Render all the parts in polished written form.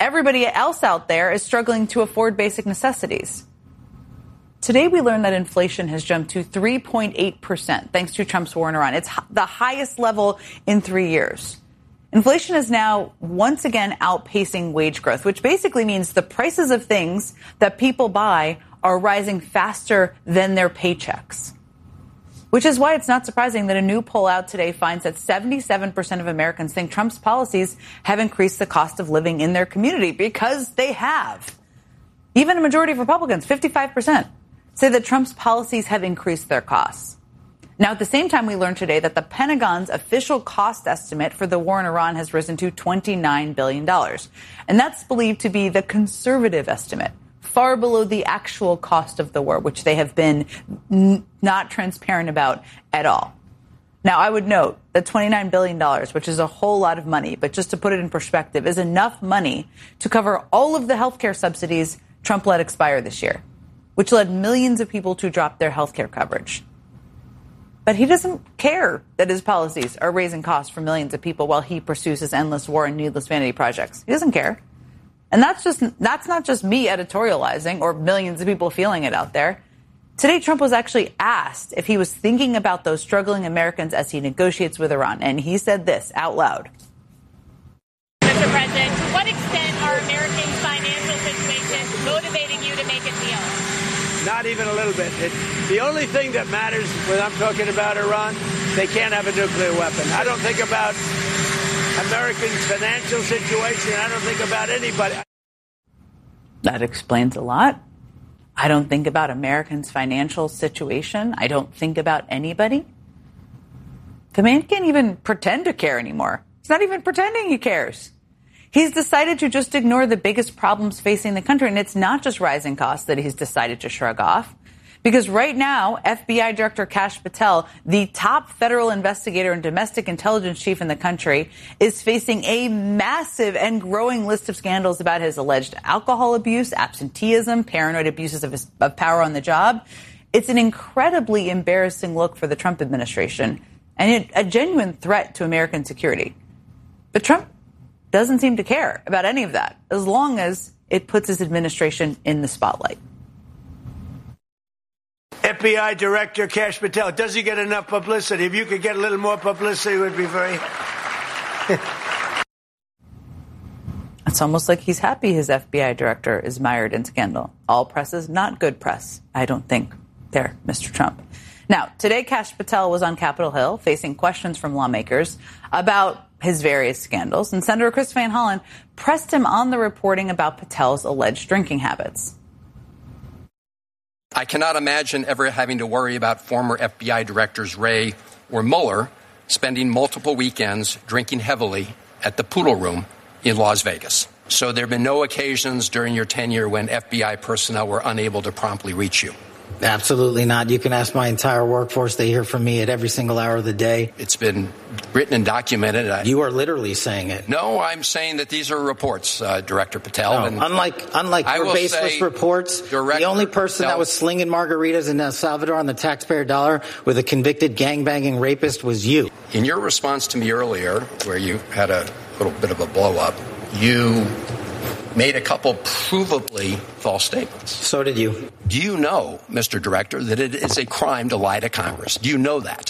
everybody else out there is struggling to afford basic necessities. Today, we learned that inflation has jumped to 3.8% thanks to Trump's war in Iran. It's the highest level in 3 years. Inflation is now once again outpacing wage growth, which basically means the prices of things that people buy are rising faster than their paychecks. Which is why it's not surprising that a new poll out today finds that 77% of Americans think Trump's policies have increased the cost of living in their community, because they have. Even a majority of Republicans, 55%, say that Trump's policies have increased their costs. Now, at the same time, we learned today that the Pentagon's official cost estimate for the war in Iran has risen to $29 billion. And that's believed to be the conservative estimate, far below the actual cost of the war, which they have been not transparent about at all. Now, I would note that $29 billion, which is a whole lot of money, but just to put it in perspective, is enough money to cover all of the health care subsidies Trump let expire this year, which led millions of people to drop their health care coverage. But he doesn't care that his policies are raising costs for millions of people while he pursues his endless war and needless vanity projects. He doesn't care. And that's not just me editorializing or millions of people feeling it out there. Today, Trump was actually asked if he was thinking about those struggling Americans as he negotiates with Iran. And he said this out loud. Mr. President, to what extent are Americans' financial situations motivating you to make a deal? Not even a little bit. The only thing that matters when I'm talking about Iran, they can't have a nuclear weapon. I don't think about Americans' financial situation. I don't think about anybody. That explains a lot. I don't think about Americans' financial situation. I don't think about anybody. The man can't even pretend to care anymore. He's not even pretending he cares. He's decided to just ignore the biggest problems facing the country. And it's not just rising costs that he's decided to shrug off. Because right now, FBI Director Kash Patel, the top federal investigator and domestic intelligence chief in the country, is facing a massive and growing list of scandals about his alleged alcohol abuse, absenteeism, paranoid abuses of power on the job. It's an incredibly embarrassing look for the Trump administration and a genuine threat to American security. But Trump doesn't seem to care about any of that, as long as it puts his administration in the spotlight. FBI Director Kash Patel, does he get enough publicity? If you could get a little more publicity, it would be very... It's almost like he's happy his FBI director is mired in scandal. All press is not good press, I don't think, there, Mr. Trump. Now, today, Kash Patel was on Capitol Hill facing questions from lawmakers about his various scandals, and Senator Chris Van Hollen pressed him on the reporting about Patel's alleged drinking habits. I cannot imagine ever having to worry about former FBI directors Wray or Mueller spending multiple weekends drinking heavily at the Poodle Room in Las Vegas. So there have been no occasions during your tenure when FBI personnel were unable to promptly reach you. Absolutely not. You can ask my entire workforce. They hear from me at every single hour of the day. It's been written and documented. You are literally saying it. No, I'm saying that these are reports, Director Patel. No, and unlike your baseless reports, the only person that was slinging margaritas in El Salvador on the taxpayer dollar with a convicted gangbanging rapist was you. In your response to me earlier, where you had a little bit of a blow-up, you made a couple provably false statements. So did you. Do you know, Mr. Director, that it is a crime to lie to Congress? Do you know that?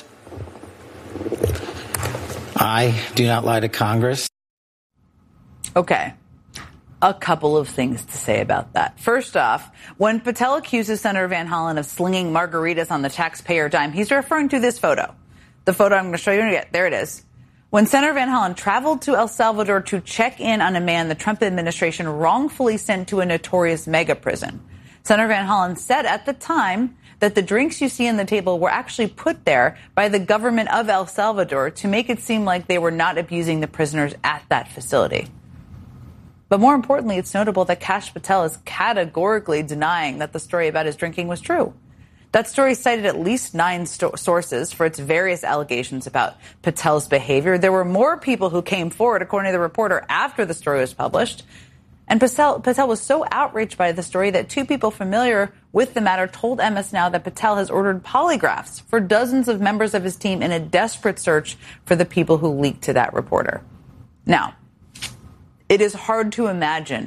I do not lie to Congress. Okay. A couple of things to say about that. First off, when Patel accuses Senator Van Hollen of slinging margaritas on the taxpayer dime, he's referring to this photo. The photo I'm going to show you again. There it is. When Senator Van Hollen traveled to El Salvador to check in on a man the Trump administration wrongfully sent to a notorious mega prison, Senator Van Hollen said at the time that the drinks you see on the table were actually put there by the government of El Salvador to make it seem like they were not abusing the prisoners at that facility. But more importantly, it's notable that Kash Patel is categorically denying that the story about his drinking was true. That story cited at least 9 sources for its various allegations about Patel's behavior. There were more people who came forward, according to the reporter, after the story was published. And Patel was so outraged by the story that 2 people familiar with the matter told MS Now that Patel has ordered polygraphs for dozens of members of his team in a desperate search for the people who leaked to that reporter. Now, it is hard to imagine